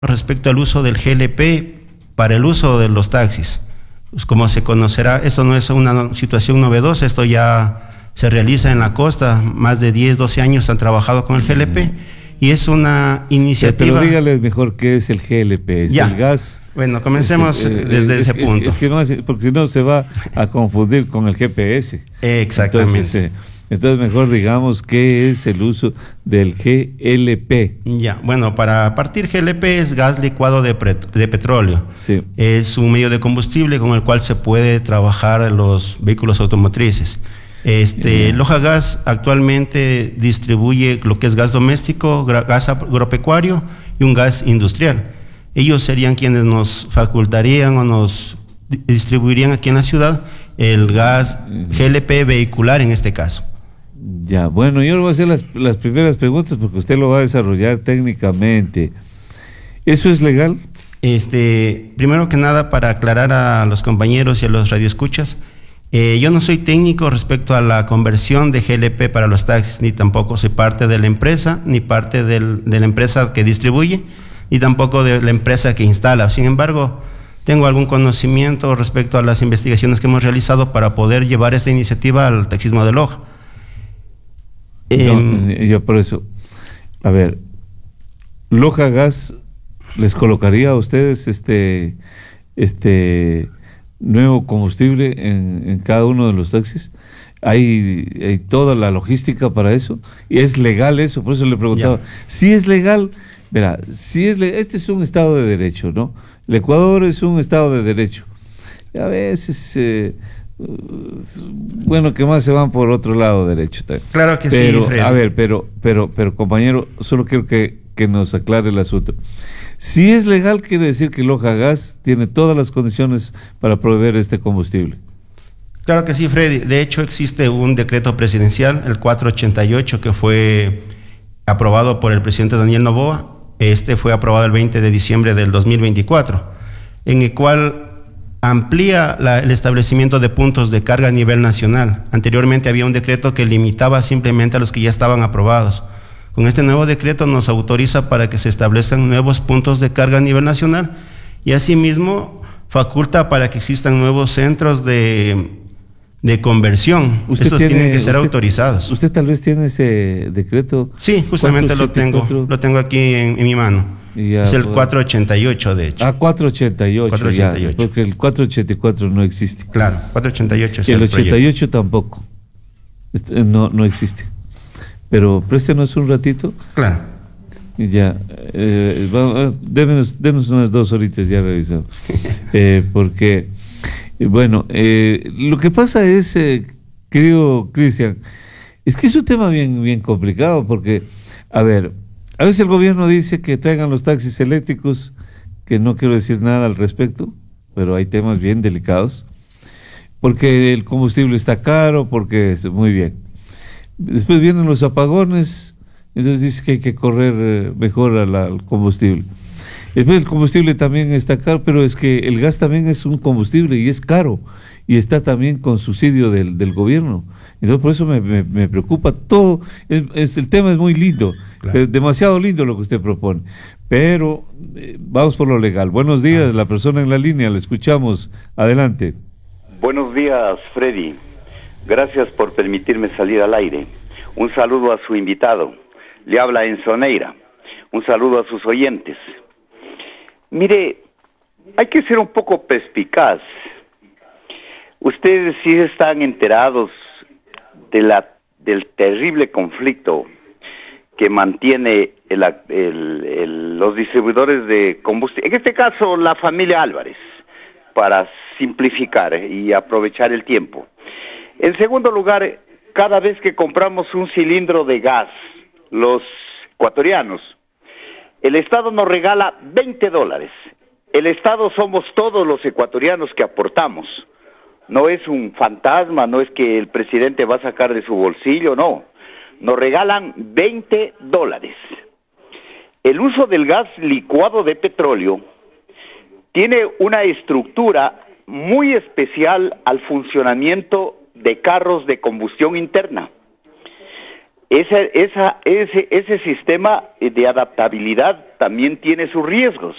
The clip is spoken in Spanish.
respecto al uso del GLP para el uso de los taxis. Pues como se conocerá, esto no es una situación novedosa, esto ya se realiza en la costa, más de 10, 12 años han trabajado con el GLP y es una iniciativa... Pero dígales mejor qué es el GLP, es el gas... Bueno, comencemos desde ese punto. Es que no, porque si no se va a confundir con el GPS. Exactamente. Entonces mejor digamos qué es el uso del GLP. Ya, bueno, para partir GLP es gas licuado de petróleo. Sí. Es un medio de combustible con el cual se puede trabajar los vehículos automotrices. Loja Gas actualmente distribuye lo que es gas doméstico, gas agropecuario y un gas industrial. Ellos serían quienes nos facultarían o nos distribuirían aquí en la ciudad el gas GLP vehicular en este caso. Ya, bueno, yo le voy a hacer las primeras preguntas porque usted lo va a desarrollar técnicamente. ¿Eso es legal? Primero que nada, para aclarar a los compañeros y a los radioescuchas, yo no soy técnico respecto a la conversión de GLP para los taxis, ni tampoco soy parte de la empresa, ni parte de la empresa que distribuye, ni tampoco de la empresa que instala. Sin embargo, tengo algún conocimiento respecto a las investigaciones que hemos realizado para poder llevar esta iniciativa al taxismo de Loja. Yo por eso, a ver, Loja Gas les colocaría a ustedes este nuevo combustible en cada uno de los taxis. Hay toda la logística para eso y es legal eso, por eso le preguntaba. Si es legal, verá, este es un estado de derecho, ¿no? El Ecuador es un estado de derecho. A veces bueno, que más se van por otro lado derecho también. Claro que pero, sí, Fred. A ver, pero compañero, solo quiero que nos aclare el asunto. Si es legal, quiere decir que Loja Gas tiene todas las condiciones para proveer este combustible. Claro que sí, Freddy. De hecho, existe un decreto presidencial, el 488, que fue aprobado por el presidente Daniel Noboa. Fue aprobado el 20 de diciembre del 2024, en el cual amplía el establecimiento de puntos de carga a nivel nacional. Anteriormente había un decreto que limitaba simplemente a los que ya estaban aprobados. Con este nuevo decreto nos autoriza para que se establezcan nuevos puntos de carga a nivel nacional y asimismo faculta para que existan nuevos centros de conversión. Estos tienen que ser autorizados. ¿Usted tal vez tiene ese decreto? Sí, justamente lo tengo aquí en mi mano. Ya, es el 488, de hecho. 488, 488. Ya, porque el 484 no existe. Claro, 488 es el 88 tampoco. No existe. Pero préstenos un ratito. Claro. Ya, démenos unas 2 horitas, ya revisamos. Porque, bueno, lo que pasa es, querido Cristian, es que es un tema bien complicado porque, a ver, a veces el gobierno dice que traigan los taxis eléctricos, que no quiero decir nada al respecto, pero hay temas bien delicados, porque el combustible está caro, porque es muy bien. Después vienen los apagones, entonces dice que hay que correr mejor al combustible. Después el combustible también está caro, pero es que el gas también es un combustible y es caro, y está también con subsidio del gobierno. Entonces por eso me preocupa todo. El tema es muy lindo, claro. Demasiado lindo lo que usted propone, pero vamos por lo legal. Buenos días, la persona en la línea, le escuchamos, adelante. Buenos días, Freddy, gracias por permitirme salir al aire. Un saludo a su invitado, le habla Enzo Neira. Un saludo a sus oyentes. Mire, hay que ser un poco perspicaz. Ustedes sí están enterados del terrible conflicto que mantiene los distribuidores de combustible, en este caso la familia Álvarez, para simplificar y aprovechar el tiempo. En segundo lugar, cada vez que compramos un cilindro de gas, los ecuatorianos, el Estado nos regala $20. El Estado somos todos los ecuatorianos que aportamos. No es un fantasma, no es que el presidente va a sacar de su bolsillo, no. Nos regalan $20. El uso del gas licuado de petróleo tiene una estructura muy especial al funcionamiento de carros de combustión interna. ese sistema de adaptabilidad también tiene sus riesgos.